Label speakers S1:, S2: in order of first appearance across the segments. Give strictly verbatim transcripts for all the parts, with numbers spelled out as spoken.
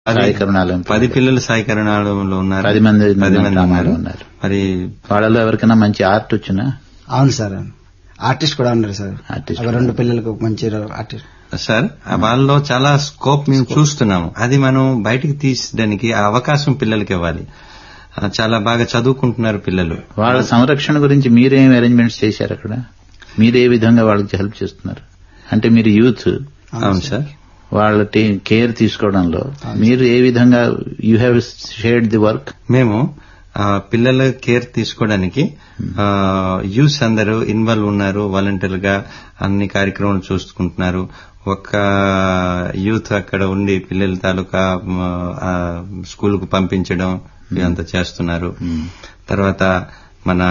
S1: సాయి కరుణాలయం
S2: పది పిల్లలు సాయి కరుణాలయంలో ఉన్నారు.
S1: పది మంది
S2: పది మంది
S1: ఉన్నారు.
S2: మరి
S1: వాళ్ళలో ఎవరికైనా మంచి ఆర్ట్ వచ్చినా?
S3: అవును సార్, ఆర్టిస్ట్ కూడా ఉన్నారు సార్.
S1: ఆర్టిస్ట్
S3: రెండు పిల్లలకు మంచి ఆర్టిస్ట్
S2: సార్. వాళ్ళలో చాలా స్కోప్ మేము చూస్తున్నాము. అది మనం బయటికి తీసడానికి ఆ అవకాశం పిల్లలకి ఇవ్వాలి. చాలా బాగా చదువుకుంటున్నారు పిల్లలు.
S1: వాళ్ళ సంరక్షణ గురించి మీరేం అరేంజ్మెంట్స్ చేశారు అక్కడ? మీరే విధంగా వాళ్ళకి హెల్ప్ చేస్తున్నారు? అంటే మీరు యూత్.
S2: అవును సార్.
S1: వాళ్ళ కేర్ తీసుకోవడంలో మీరు ఏ విధంగా you have shared the work?
S2: మేము పిల్లల కేర్ తీసుకోవడానికి యూత్ అందరూ ఇన్వాల్వ్ ఉన్నారు. వాలంటీర్ గా అన్ని కార్యక్రమాలు చూసుకుంటున్నారు. ఒక యూత్ అక్కడ ఉండి పిల్లల తాలూకా స్కూల్ కు పంపించడం ఇదంతా చేస్తున్నారు. తర్వాత మన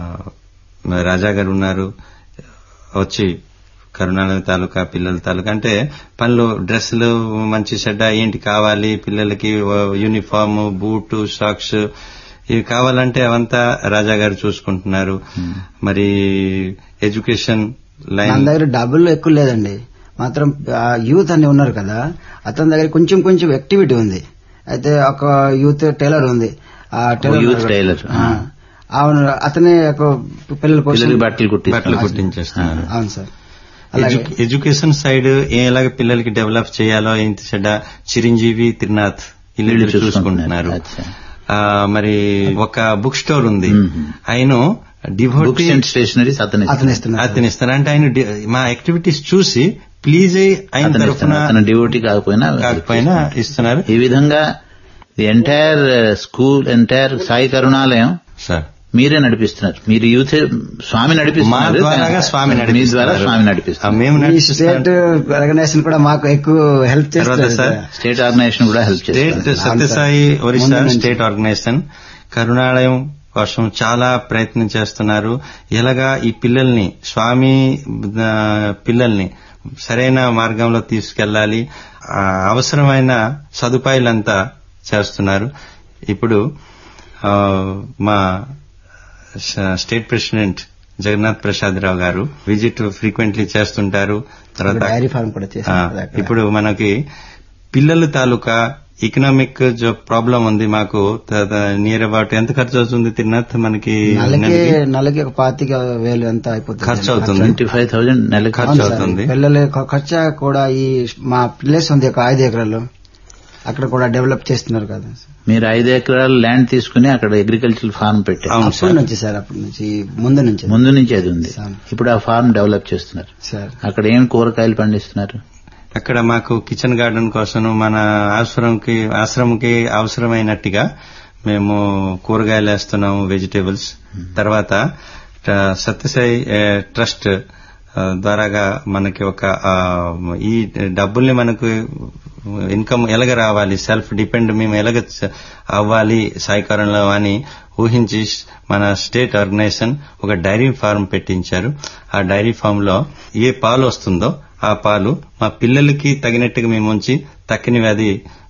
S2: రాజా గారు ఉన్నారు, వచ్చి కరుణాలయం తాలూకా పిల్లల తాలూకా అంటే పనులు, డ్రెస్సులు మంచి చెడ్డ ఏంటి కావాలి పిల్లలకి, యూనిఫామ్, బూటు, సాక్స్ ఇవి కావాలంటే అవంతా రాజా గారు చూసుకుంటున్నారు. మరి ఎడ్యుకేషన్ లైన్
S3: మన దగ్గర డబ్బులు ఎక్కువ లేదండి, మాత్రం యూత్ అని ఉన్నారు కదా, అతని దగ్గర కొంచెం కొంచెం యాక్టివిటీ ఉంది. అయితే ఒక యూత్ టైలర్ ఉంది, ఆ
S1: యూత్ టైలర్
S3: అవును, అతనే పిల్లల కోసం
S2: బట్టలు కుట్టించేస్తున్నారు.
S3: అవును సార్.
S2: ఎడ్యుకేషన్ సైడ్ ఎలాగ పిల్లలకి డెవలప్ చేయాలో ఇంత చెడ్డ చిరంజీవి, త్రినాథ్ ఇల్లు చూసుకుంటున్నారు. మరి ఒక బుక్ స్టోర్ ఉంది, ఆయన డివోటీ
S1: స్టేషనరీస్
S2: అతనిస్తారు. అంటే ఆయన మా యాక్టివిటీస్ చూసి ప్లీజ్ అయి ఆయన తరఫున
S1: డివోటీ కాకపోయినా
S2: కాకపోయినా ఇస్తున్నారు.
S1: ఈ విధంగా the entire school, entire Sai కరుణాలయం
S2: sir
S1: మీరే నడిపిస్తున్నారు. మీరు యూత్ స్వామి నడిపిస్తున్నారు,
S2: స్వామి
S1: మీ ద్వారా స్వామి నడిపిస్తున్నారు.
S2: మేము
S3: స్టేట్ ఆర్గనైజేషన్ కూడా మాకు ఎక్కువ హెల్ప్ చేస్తారు సార్.
S1: స్టేట్ ఆర్గనైజేషన్ కూడా హెల్ప్ చేస్తారు.
S2: సత్యసాయి ఒరిస్సా స్టేట్ ఆర్గనైజేషన్ కరుణాలయం కోసం చాలా ప్రయత్నం చేస్తున్నారు. ఎలాగా ఈ పిల్లల్ని, స్వామి పిల్లల్ని సరైన మార్గంలో తీసుకెళ్లాలి, అవసరమైన సదుపాయాలంతా చేస్తున్నారు. ఇప్పుడు మా స్టేట్ ప్రెసిడెంట్ జగన్నాథ్ ప్రసాద్ రావు గారు విజిట్ ఫ్రీక్వెంట్లీ చేస్తుంటారు. తర్వాత
S3: డైరీ ఫార్మ్ కూడా చేస్తారు.
S2: ఇప్పుడు మనకి పిల్లల తాలూకా ఎకనామిక్ జో ప్రాబ్లం ఉంది మాకు. నియర్ అబౌట్ ఎంత ఖర్చు అవుతుంది తిరునాథ్ మనకి?
S3: నెలకి ఒక పాతిక వేలు ఎంత అయిపోతుంది
S2: ఖర్చు అవుతుంది.
S1: ట్వంటీ ఫైవ్ థౌసండ్ నెల
S2: ఖర్చు అవుతుంది.
S3: పిల్లల ఖర్చు కూడా ఈ మా ప్లేస్ ఉంది ఒక ఐదు ఎకరాలు, అక్కడ కూడా డెవలప్ చేస్తున్నారు కదా.
S1: మీరు ఐదు ఎకరాలు ల్యాండ్ తీసుకుని అక్కడ అగ్రికల్చర్ ఫార్మ్ పెట్టారు?
S3: అప్పటి నుంచి సార్, అప్పటి నుంచి ముందు నుంచి
S1: ముందు నుంచి అది ఉంది. ఇప్పుడు ఆ ఫార్మ్ డెవలప్ చేస్తున్నారు
S3: సార్.
S1: అక్కడ ఏం కూరగాయలు పండిస్తున్నారు?
S2: అక్కడ మాకు కిచెన్ గార్డెన్ కోసం మన ఆశ్రమంకి ఆశ్రమంకి అవసరమైనట్టుగా మేము కూరగాయలు వేస్తున్నాము, వెజిటేబుల్స్. తర్వాత సత్యసాయి ట్రస్ట్ ద్వారాగా మనకి ఒక ఈ డబ్బుల్ని మనకు ఇన్కమ్ ఎలాగ రావాలి, సెల్ఫ్ డిపెండ్ మేము ఎలాగ అవ్వాలి సాయికారంలో అని ఊహించి మన స్టేట్ ఆర్గనైజేషన్ ఒక డైరీ ఫార్మ్ పెట్టించారు. ఆ డైరీ ఫామ్ లో ఏ పాలు వస్తుందో ఆ పాలు మా పిల్లలకి తగినట్టుగా మేము ఉంచి తక్కినవి అది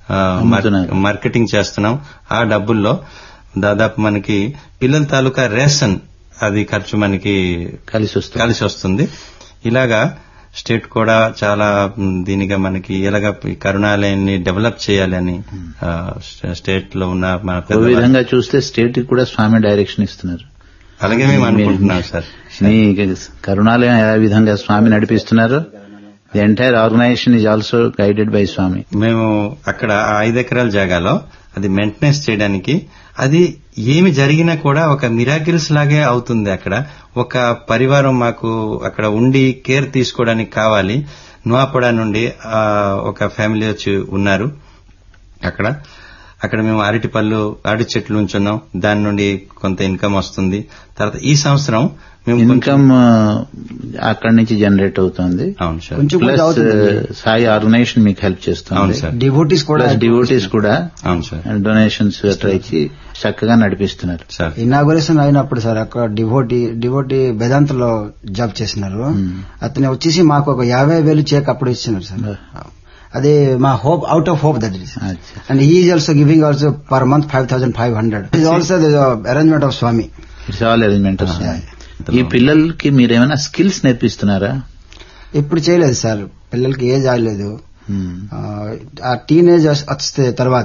S2: మార్కెటింగ్ చేస్తున్నాం. ఆ డబ్బుల్లో దాదాపు మనకి పిల్లల తాలూకా రేషన్ అది ఖర్చు మనకి కలిసి వస్తుంది. ఇలాగా స్టేట్ కూడా చాలా దీనిగా మనకి ఎలాగ కరుణాలయాన్ని డెవలప్ చేయాలని స్టేట్ లో ఉన్న మన
S1: విధంగా చూస్తే స్టేట్ కూడా స్వామి డైరెక్షన్ ఇస్తున్నారు.
S2: అలాగే మేము అనుకుంటున్నాం సార్.
S1: మీ కరుణాలయం ఏ విధంగా స్వామి నడిపిస్తున్నారు? The entire organisation is also guided by స్వామి.
S2: మేము అక్కడ ఐదు ఎకరాల జాగాలో అది మెయింటెనెన్స్ చేయడానికి, అది ఏమి జరిగినా కూడా ఒక మిరాకిల్స్ లాగే అవుతుంది. అక్కడ ఒక పరివారం మాకు అక్కడ ఉండి కేర్ తీసుకోవడానికి కావాలి. నువాపడా నుండి ఒక ఫ్యామిలీ వచ్చి ఉన్నారు అక్కడ. అక్కడ మేము అరటి పళ్ళు, అరటి చెట్లు ఉంచున్నాం, దాని నుండి కొంత ఇన్కమ్ వస్తుంది. తర్వాత ఈ సంవత్సరం మేము
S1: ఇన్కమ్ అక్కడి నుంచి జనరేట్ అవుతుంది.
S2: అవును సార్.
S1: ప్లస్ సాయి ఆర్గనైజేషన్ మీకు హెల్ప్ చేస్తుంది.
S2: అవును సార్.
S3: డివోటీస్ కూడా
S1: డివోటీస్ కూడా
S2: అవును సార్
S1: డొనేషన్స్ ఇచ్చి చక్కగా నడిపిస్తున్నారు
S2: సార్.
S3: ఇనాగరేషన్ అయినప్పుడు సార్ అక్కడ డివోటీ డివోటీ వేదాంతలో జాబ్ చేస్తున్నారు. అతను వచ్చేసి మాకు ఒక యాభై వేలు చెక్ అప్పుడు ఇచ్చినారు సార్. అదే మా hope, out of hope that is. And he is also giving also per month five thousand five hundred is also arrangement of Swamy.
S1: It's all arrangement of స్వామి. ఈ పిల్లలకి మీరేమైనా స్కిల్స్ నేర్పిస్తున్నారా?
S3: ఇప్పుడు చేయలేదు సార్, పిల్లలకి ఏజ్ ఆగలేదు. ఆ టీనేజ్ వస్తే తర్వాత